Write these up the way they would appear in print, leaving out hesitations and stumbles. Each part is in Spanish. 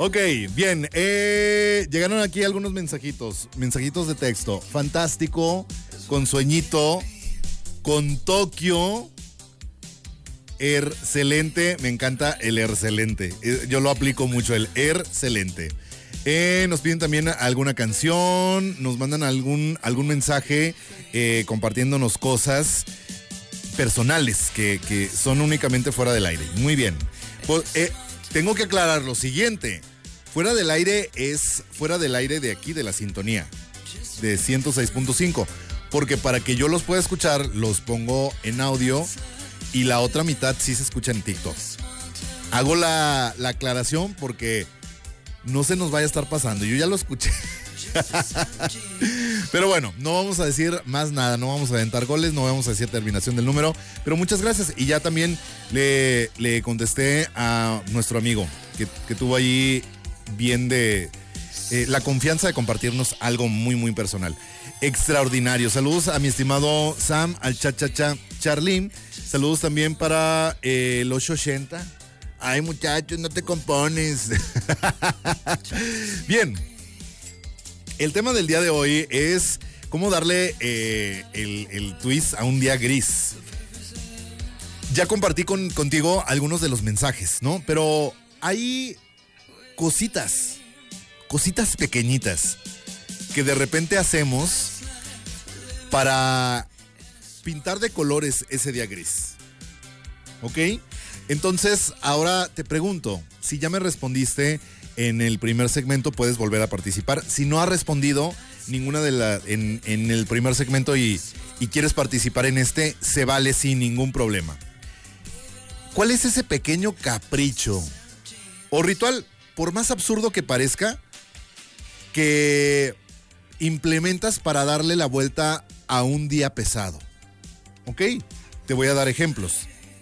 Ok, bien. Llegaron aquí algunos mensajitos de texto. Fantástico, con sueñito, con Tokio. Excelente, me encanta el excelente. Yo lo aplico mucho, el excelente. Nos piden también alguna canción, nos mandan algún mensaje compartiéndonos cosas personales que son únicamente fuera del aire. Muy bien. Pues, tengo que aclarar lo siguiente. Fuera del aire es fuera del aire de aquí, de la sintonía, de 106.5. Porque para que yo los pueda escuchar, los pongo en audio y la otra mitad sí se escucha en TikTok. Hago la aclaración porque no se nos vaya a estar pasando. Yo ya lo escuché. Pero bueno, no vamos a decir más nada, no vamos a aventar goles, no vamos a decir terminación del número, pero muchas gracias. Y ya también le contesté a nuestro amigo que tuvo ahí bien de la confianza de compartirnos algo muy muy personal. Extraordinario. Saludos a mi estimado Sam, al cha Charlene. Saludos también para los 80. Ay, muchachos, no te compones. Bien. El tema del día de hoy es cómo darle el twist a un día gris. Ya compartí contigo algunos de los mensajes, ¿no? Pero hay cositas pequeñitas que de repente hacemos para pintar de colores ese día gris. ¿Ok? Entonces, ahora te pregunto, si ya me respondiste en el primer segmento, puedes volver a participar. Si no has respondido ninguna en el primer segmento y quieres participar en este, se vale sin ningún problema. ¿Cuál es ese pequeño capricho o ritual, por más absurdo que parezca, que implementas para darle la vuelta a un día pesado? ¿Ok? Te voy a dar ejemplos.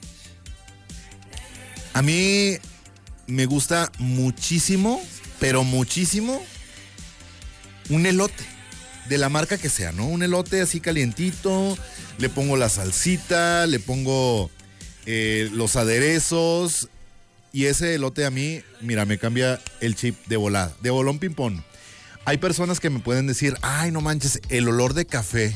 A mí me gusta muchísimo, pero muchísimo, un elote, de la marca que sea, ¿no? Un elote así calientito, le pongo la salsita, le pongo los aderezos, y ese elote a mí, mira, me cambia el chip de volada, de bolón ping-pong. Hay personas que me pueden decir, ay, no manches, el olor de café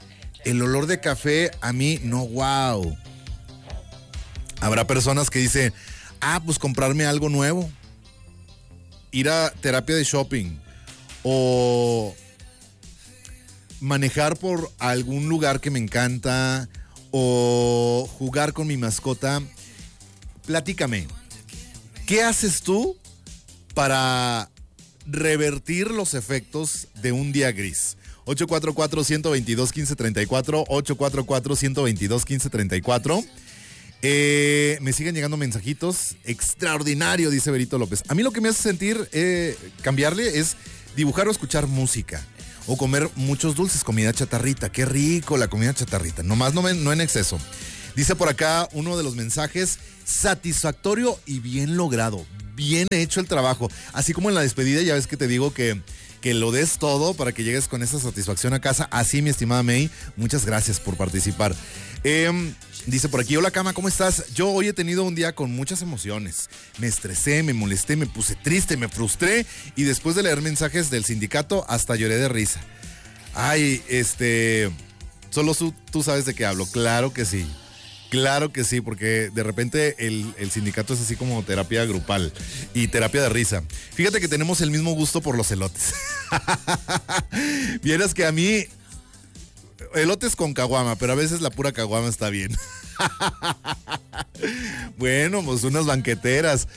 a mí, no, wow. Habrá personas que dicen, pues comprarme algo nuevo, ir a terapia de shopping o manejar por algún lugar que me encanta o jugar con mi mascota. Platícame, ¿qué haces tú para revertir los efectos de un día gris? 844-122-1534, 844-122-1534. Me siguen llegando mensajitos. Extraordinario, dice Berito López. A mí lo que me hace sentir cambiarle es dibujar o escuchar música o comer muchos dulces, comida chatarrita. Qué rico la comida chatarrita, nomás no en exceso. Dice por acá uno de los mensajes, satisfactorio y bien logrado, bien hecho el trabajo. Así como en la despedida, ya ves que te digo que lo des todo para que llegues con esa satisfacción a casa. Así, mi estimada May, muchas gracias por participar. Dice por aquí, hola Cama, ¿cómo estás? Yo hoy he tenido un día con muchas emociones. Me estresé, me molesté, me puse triste, me frustré y después de leer mensajes del sindicato hasta lloré de risa. Ay, solo tú sabes de qué hablo. Claro que sí, porque de repente el sindicato es así como terapia grupal y terapia de risa. Fíjate que tenemos el mismo gusto por los elotes. Vieras que a mí, elotes con caguama, pero a veces la pura caguama está bien. Bueno, pues unas banqueteras.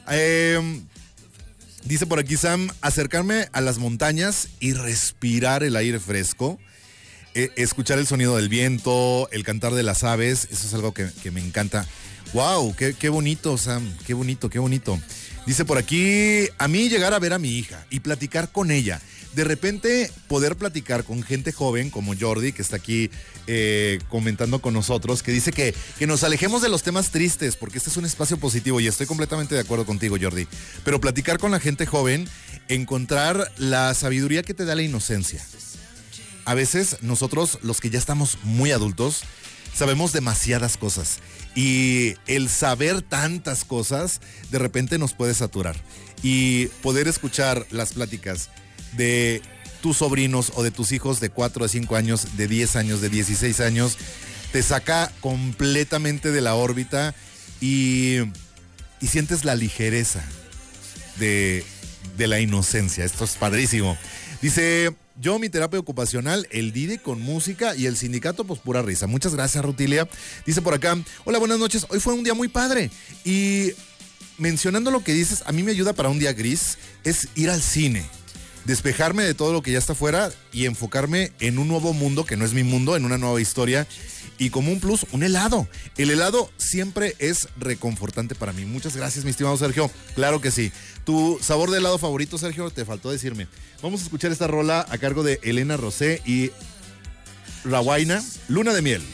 Dice por aquí Sam, acercarme a las montañas y respirar el aire fresco. Escuchar el sonido del viento, el cantar de las aves, eso es algo que me encanta. ¡Wow! Qué bonito, Sam! ¡Qué bonito! Dice por aquí, a mí llegar a ver a mi hija y platicar con ella. De repente poder platicar con gente joven como Jordi, que está aquí comentando con nosotros, que dice que nos alejemos de los temas tristes, porque este es un espacio positivo y estoy completamente de acuerdo contigo, Jordi. Pero platicar con la gente joven, encontrar la sabiduría que te da la inocencia. A veces nosotros, los que ya estamos muy adultos, sabemos demasiadas cosas y el saber tantas cosas de repente nos puede saturar. Y poder escuchar las pláticas de tus sobrinos o de tus hijos de 4 a 5 años, de 10 años, de 16 años, te saca completamente de la órbita y sientes la ligereza de la inocencia. Esto es padrísimo. Dice, yo mi terapia ocupacional, el DIDE con música y el sindicato, pues pura risa. Muchas gracias, Rutilia. Dice por acá, hola, buenas noches. Hoy fue un día muy padre. Y mencionando lo que dices, a mí me ayuda para un día gris, es ir al cine. Despejarme de todo lo que ya está afuera y enfocarme en un nuevo mundo, que no es mi mundo, en una nueva historia. Y como un plus, un helado. El helado siempre es reconfortante para mí. Muchas gracias, mi estimado Sergio. Claro que sí. Tu sabor de helado favorito, Sergio, te faltó decirme. Vamos a escuchar esta rola a cargo de Elena Rosé y Rawaina, Luna de Miel.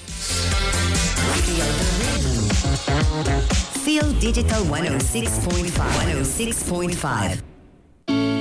Feel Digital 106.5.